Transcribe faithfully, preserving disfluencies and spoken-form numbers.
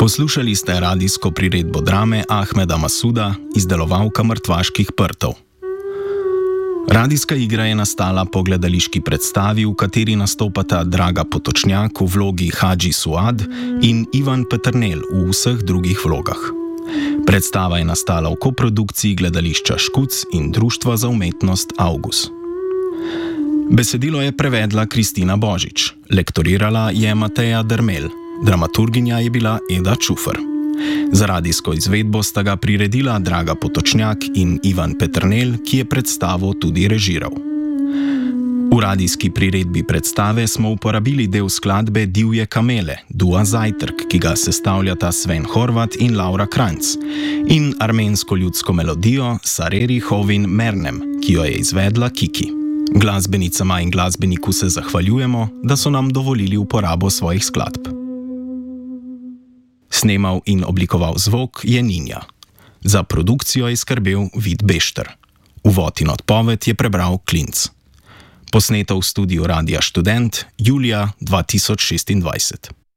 Poslušali ste radijsko priredbo drame Ahmeda Masuda, izdelovalka Mrtvaških prtov. Radijska igra je nastala po gledališki predstavi, v kateri nastopata Draga Potočnjak v vlogi Hadži Suad in Ivan Peternelj v vseh drugih vlogah. Predstava je nastala v koprodukciji gledališča Škuc in Društva za umetnost Avgus. Besedilo je prevedla Kristina Božič, lektorirala je Mateja Dermelj, dramaturginja je bila Eda Čufer. Za radijsko izvedbo sta ga priredila Draga Potočnjak in Ivan Peternelj, ki je predstavo tudi režiral. V radijski priredbi predstave smo uporabili del skladbe Divje kamele, Dua Zajtrk, ki ga sestavljata Sven Horvat in Laura Kranjc, in armensko ljudsko melodijo Sareri Hovin Mernem, ki jo je izvedla Kiki. Glasbenicama in glasbeniku se zahvaljujemo, da so nam dovolili uporabo svojih skladb. Snemal in oblikoval zvok je Ninja. Za produkcijo je skrbel Vid Bešter. Uvod in odpoved je prebral Klinc. Posneto v studiu Radia Študent, julija dva tisoč šestindvajset.